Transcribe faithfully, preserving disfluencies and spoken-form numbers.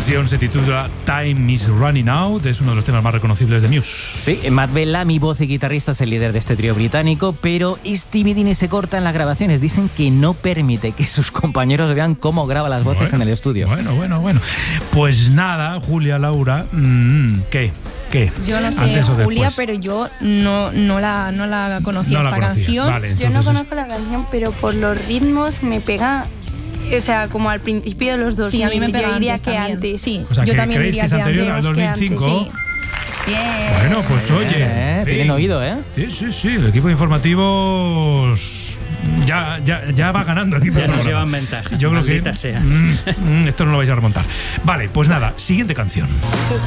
canción se titula Time is Running Out, es uno de los temas más reconocibles de Muse. Sí, Matt Bellamy, voz y guitarrista, es el líder de este trío británico, pero Stevie Dean se corta en las grabaciones. Dicen que no permite que sus compañeros vean cómo graba las voces bueno, en el estudio. Bueno, bueno, bueno. Pues nada, Julia, Laura, mmm, ¿qué? ¿Qué? Yo no sé, Julia, después. pero yo no, no, la, no la conocía no esta la canción. Vale, yo no conozco la canción, pero por los ritmos me pega, o sea, como al principio de los dos mil. Sí, a mí me pega yo diría antes que también. antes. Sí, o sea, yo que también diría que es que anterior antes. al dos mil cinco. Sí. Bien. Bueno, pues oye. Eh, sí. Tienen oído, ¿eh? Sí, sí, sí. El equipo de informativos ya, ya, ya va ganando el equipo. Ya nos llevan ventaja. Yo creo que sea. Mm, mm, esto no lo vais a remontar. Vale, pues nada, siguiente canción.